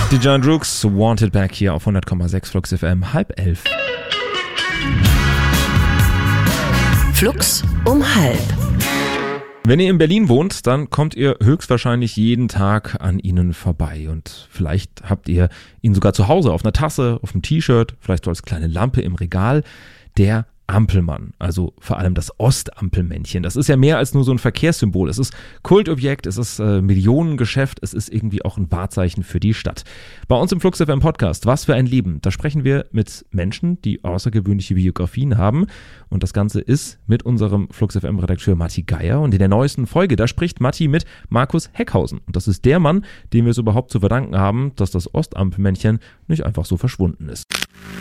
Die John Drooks, Wanted Back hier auf 100,6 Flux FM, 10:30. Flux um 10:30. Wenn ihr in Berlin wohnt, dann kommt ihr höchstwahrscheinlich jeden Tag an ihnen vorbei und vielleicht habt ihr ihn sogar zu Hause auf einer Tasse, auf einem T-Shirt, vielleicht so als kleine Lampe im Regal. Der Ampelmann, also vor allem das Ostampelmännchen. Das ist ja mehr als nur so ein Verkehrssymbol. Es ist Kultobjekt, es ist Millionengeschäft, es ist irgendwie auch ein Wahrzeichen für die Stadt. Bei uns im Flux FM Podcast, was für ein Leben, da sprechen wir mit Menschen, die außergewöhnliche Biografien haben und das Ganze ist mit unserem Flux FM Redakteur Matti Geier und in der neuesten Folge, da spricht Matti mit Markus Heckhausen und das ist der Mann, dem wir es überhaupt zu verdanken haben, dass das Ostampelmännchen nicht einfach so verschwunden ist.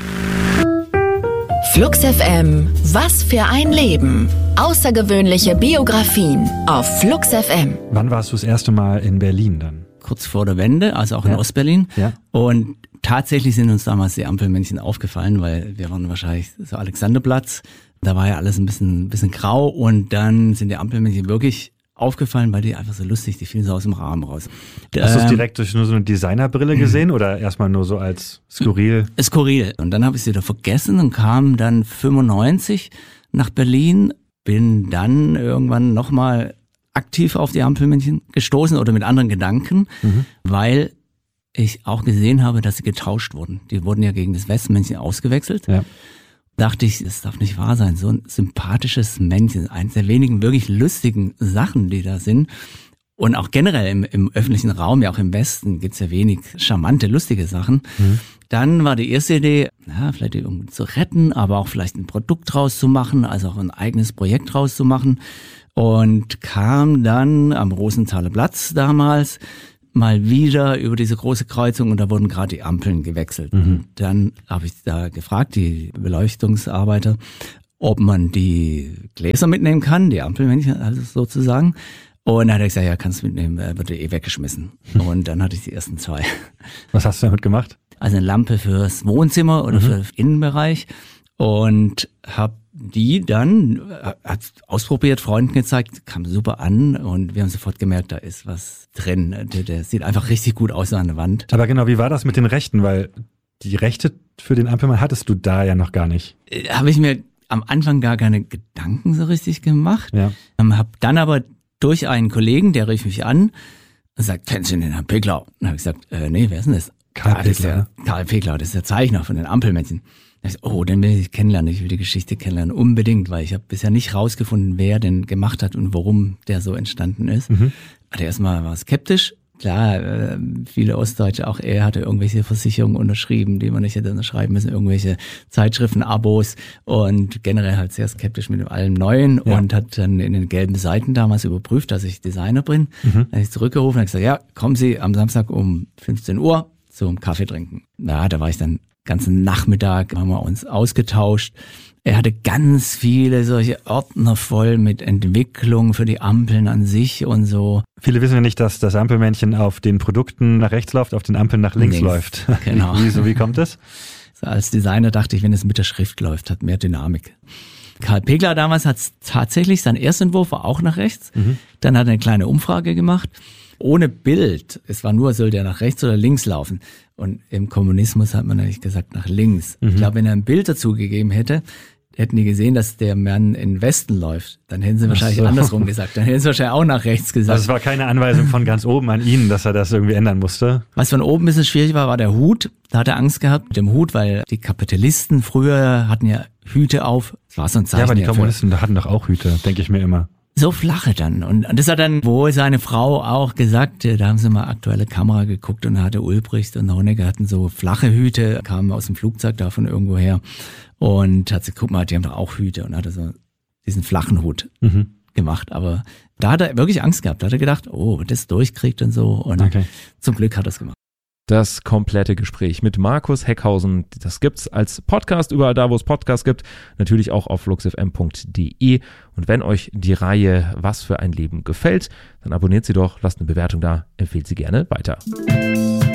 Flux FM, was für ein Leben. Außergewöhnliche Biografien auf Flux FM. Wann warst du das erste Mal in Berlin dann? Kurz vor der Wende, also auch in Ostberlin. Ja. Und tatsächlich sind uns damals die Ampelmännchen aufgefallen, weil wir waren wahrscheinlich so Alexanderplatz. Da war ja alles ein bisschen grau und dann sind die Ampelmännchen wirklich aufgefallen, weil die einfach so lustig, die fielen so aus dem Rahmen raus. Hast du es direkt durch nur so eine Designerbrille gesehen oder erstmal nur so als skurril? Skurril. Und dann habe ich sie wieder vergessen und kam dann 95 nach Berlin, bin dann irgendwann nochmal aktiv auf die Ampelmännchen gestoßen oder mit anderen Gedanken, weil ich auch gesehen habe, dass sie getauscht wurden. Die wurden ja gegen das Westmännchen ausgewechselt. Ja. Dachte ich, das darf nicht wahr sein. So ein sympathisches Männchen, eines der wenigen wirklich lustigen Sachen, die da sind. Und auch generell im öffentlichen Raum, ja auch im Westen, gibt's ja wenig charmante, lustige Sachen. Dann war die erste Idee, vielleicht irgendwie zu retten, aber auch vielleicht ein Produkt draus zu machen, also auch ein eigenes Projekt draus zu machen. Und kam dann am Rosenthaler Platz damals mal wieder über diese große Kreuzung und da wurden gerade die Ampeln gewechselt. Und dann habe ich da gefragt, die Beleuchtungsarbeiter, ob man die Gläser mitnehmen kann, die Ampelmännchen also sozusagen. Und dann hat er gesagt, ja, kannst du mitnehmen, wird weggeschmissen. Und dann hatte ich die ersten 2. Was hast du damit gemacht? Also eine Lampe fürs Wohnzimmer oder für den Innenbereich und habe die dann hat ausprobiert, Freunden gezeigt, kam super an und wir haben sofort gemerkt, da ist was drin. Der sieht einfach richtig gut aus an der Wand. Aber genau, wie war das mit den Rechten? Weil die Rechte für den Ampelmann hattest du da ja noch gar nicht. Habe ich mir am Anfang gar keine Gedanken so richtig gemacht. Ja. Habe dann aber durch einen Kollegen, der rief mich an und sagt, kennst du den Herrn Peglau? Und habe ich gesagt, nee, wer ist denn das? Karl Peglau. Karl Peglau, das ist der Zeichner von den Ampelmännchen. Den will ich kennenlernen, ich will die Geschichte kennenlernen, unbedingt, weil ich habe bisher nicht rausgefunden, wer den gemacht hat und warum der so entstanden ist. Also erstmal war skeptisch. Klar, viele Ostdeutsche, auch er hatte irgendwelche Versicherungen unterschrieben, die man nicht hätte unterschreiben müssen, irgendwelche Zeitschriften, Abos und generell halt sehr skeptisch mit allem Neuen und hat dann in den gelben Seiten damals überprüft, dass ich Designer bin. Dann habe ich zurückgerufen und gesagt, ja, kommen Sie am Samstag um 15 Uhr zum Kaffee trinken. Ja, da war ich dann ganzen Nachmittag, haben wir uns ausgetauscht. Er hatte ganz viele solche Ordner voll mit Entwicklung für die Ampeln an sich und so. Viele wissen ja nicht, dass das Ampelmännchen auf den Produkten nach rechts läuft, auf den Ampeln nach links läuft. Genau. Wie kommt das? So, als Designer dachte ich, wenn es mit der Schrift läuft, hat mehr Dynamik. Karl Peglau damals hat tatsächlich, sein Erstentwurf war auch nach rechts. Dann hat er eine kleine Umfrage gemacht. Ohne Bild. Es war nur, soll der nach rechts oder links laufen. Und im Kommunismus hat man eigentlich gesagt, nach links. Ich glaube, wenn er ein Bild dazu gegeben hätte, hätten die gesehen, dass der Mann in den Westen läuft. Dann hätten sie wahrscheinlich andersrum gesagt. Dann hätten sie wahrscheinlich auch nach rechts gesagt. Also es war keine Anweisung von ganz oben an ihn, dass er das irgendwie ändern musste. Was von oben ein bisschen schwierig war, war der Hut. Da hat er Angst gehabt mit dem Hut, weil die Kapitalisten früher hatten ja Hüte auf. Das war so ein Zeichen. Ja, aber die Kommunisten hatten doch auch Hüte, denke ich mir immer. So flache dann. Und das hat dann wohl seine Frau auch gesagt, da haben sie mal aktuelle Kamera geguckt und da hatte Ulbricht und Honecker hatten so flache Hüte, kamen aus dem Flugzeug da von irgendwo her und hat gesagt, guck mal, die haben doch auch Hüte und hat so diesen flachen Hut gemacht. Aber da hat er wirklich Angst gehabt, da hat er gedacht, oh, das durchkriegt und so und zum Glück hat er es gemacht. Das komplette Gespräch mit Markus Heckhausen, das gibt's als Podcast überall da, wo es Podcasts gibt, natürlich auch auf fluxfm.de. Und wenn euch die Reihe Was für ein Leben gefällt, dann abonniert sie doch, lasst eine Bewertung da, empfehlt sie gerne weiter.